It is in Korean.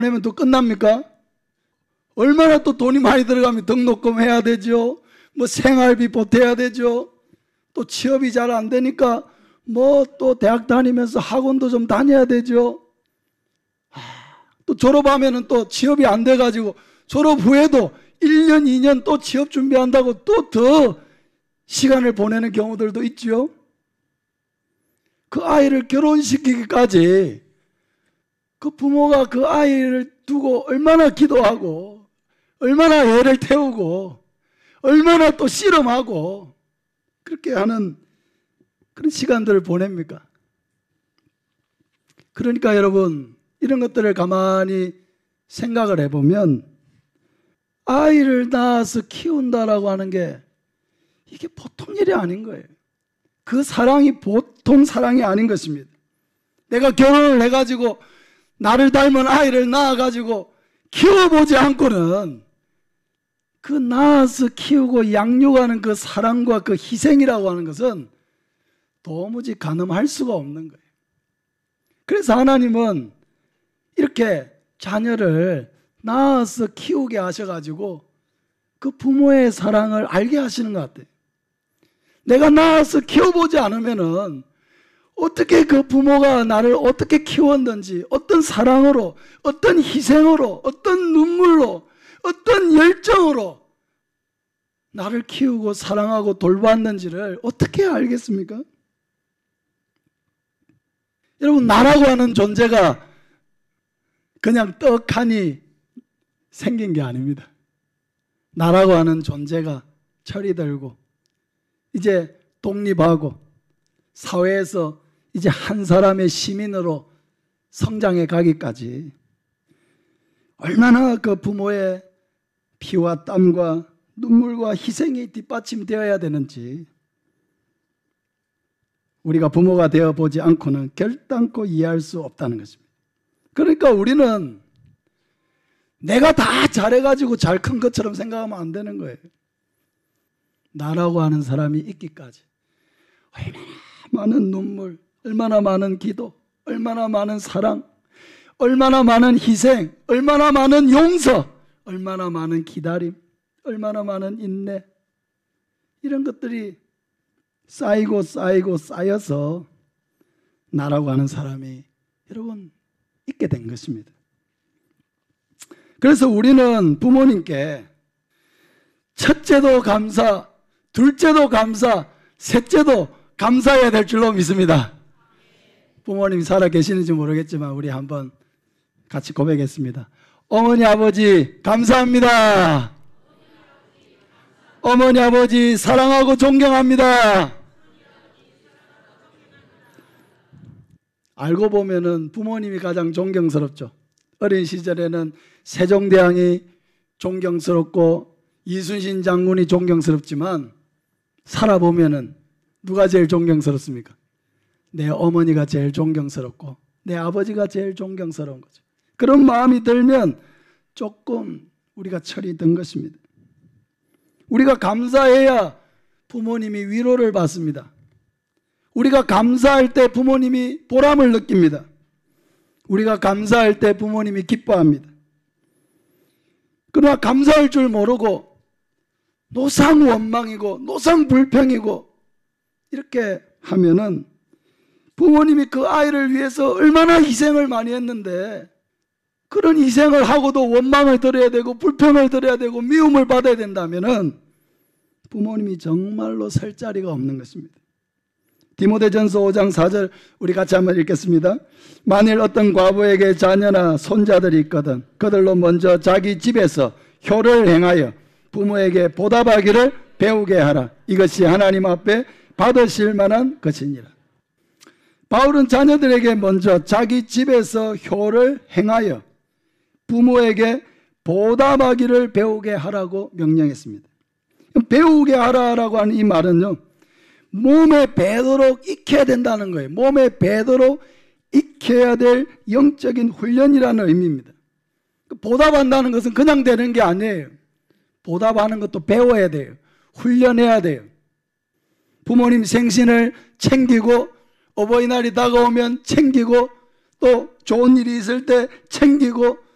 내면 또 끝납니까? 얼마나 또 돈이 많이 들어가면 등록금 해야 되죠. 뭐 생활비 보태야 되죠. 또 취업이 잘 안 되니까 뭐 또 대학 다니면서 학원도 좀 다녀야 되죠. 또 졸업하면은 또 취업이 안 돼가지고 졸업 후에도 1년, 2년 또 취업 준비한다고 또 더 시간을 보내는 경우들도 있죠. 그 아이를 결혼시키기까지 그 부모가 그 아이를 두고 얼마나 기도하고 얼마나 애를 태우고 얼마나 또 씨름하고 그렇게 하는 그런 시간들을 보냅니까? 그러니까 여러분, 이런 것들을 가만히 생각을 해보면 아이를 낳아서 키운다라고 하는 게 이게 보통 일이 아닌 거예요. 그 사랑이 보통 사랑이 아닌 것입니다. 내가 결혼을 해가지고 나를 닮은 아이를 낳아가지고 키워보지 않고는 그 낳아서 키우고 양육하는 그 사랑과 그 희생이라고 하는 것은 도무지 가늠할 수가 없는 거예요. 그래서 하나님은 이렇게 자녀를 낳아서 키우게 하셔가지고 그 부모의 사랑을 알게 하시는 것 같아요. 내가 낳아서 키워보지 않으면은 어떻게 그 부모가 나를 어떻게 키웠는지, 어떤 사랑으로, 어떤 희생으로, 어떤 눈물로, 어떤 열정으로 나를 키우고 사랑하고 돌봤는지를 어떻게 알겠습니까? 여러분, 나라고 하는 존재가 그냥 떡하니 생긴 게 아닙니다. 나라고 하는 존재가 철이 들고 이제 독립하고 사회에서 이제 한 사람의 시민으로 성장해 가기까지 얼마나 그 부모의 피와 땀과 눈물과 희생이 뒷받침되어야 되는지 우리가 부모가 되어보지 않고는 결단코 이해할 수 없다는 것입니다. 그러니까 우리는 내가 다 잘해가지고 잘 큰 것처럼 생각하면 안 되는 거예요. 나라고 하는 사람이 있기까지 얼마나 많은 눈물, 얼마나 많은 기도, 얼마나 많은 사랑, 얼마나 많은 희생, 얼마나 많은 용서, 얼마나 많은 기다림, 얼마나 많은 인내, 이런 것들이 쌓이고 쌓이고 쌓여서 나라고 하는 사람이 여러분 있게 된 것입니다. 그래서 우리는 부모님께 첫째도 감사, 둘째도 감사, 셋째도 감사해야 될 줄로 믿습니다. 부모님이 살아 계시는지 모르겠지만 우리 한번 같이 고백했습니다. 어머니 아버지 감사합니다. 어머니 아버지 사랑하고 존경합니다. 알고 보면은 부모님이 가장 존경스럽죠. 어린 시절에는 세종대왕이 존경스럽고 이순신 장군이 존경스럽지만 살아보면은 누가 제일 존경스럽습니까? 내 어머니가 제일 존경스럽고 내 아버지가 제일 존경스러운 거죠. 그런 마음이 들면 조금 우리가 철이 든 것입니다. 우리가 감사해야 부모님이 위로를 받습니다. 우리가 감사할 때 부모님이 보람을 느낍니다. 우리가 감사할 때 부모님이 기뻐합니다. 그러나 감사할 줄 모르고 노상원망이고 노상불평이고 이렇게 하면은 부모님이 그 아이를 위해서 얼마나 희생을 많이 했는데 그런 희생을 하고도 원망을 들어야 되고 불평을 들어야 되고 미움을 받아야 된다면은 부모님이 정말로 설 자리가 없는 것입니다. 디모데전서 5장 4절 우리 같이 한번 읽겠습니다. 만일 어떤 과부에게 자녀나 손자들이 있거든 그들로 먼저 자기 집에서 효를 행하여 부모에게 보답하기를 배우게 하라. 이것이 하나님 앞에 받으실 만한 것이니라. 바울은 자녀들에게 먼저 자기 집에서 효를 행하여 부모에게 보답하기를 배우게 하라고 명령했습니다. 배우게 하라라고 하는 이 말은요, 몸에 배도록 익혀야 된다는 거예요. 몸에 배도록 익혀야 될 영적인 훈련이라는 의미입니다. 보답한다는 것은 그냥 되는 게 아니에요. 보답하는 것도 배워야 돼요. 훈련해야 돼요. 부모님 생신을 챙기고 어버이날이 다가오면 챙기고 또 좋은 일이 있을 때 챙기고